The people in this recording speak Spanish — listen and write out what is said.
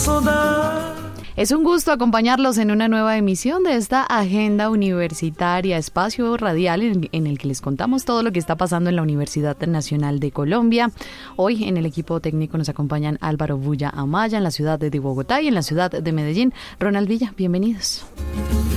Es un gusto acompañarlos en una nueva emisión de esta Agenda Universitaria, espacio radial en el que les contamos todo lo que está pasando en la Universidad Nacional de Colombia. Hoy en el equipo técnico nos acompañan Álvaro Bulla Amaya en la ciudad de Bogotá y en la ciudad de Medellín. Ronald Villa, bienvenidos.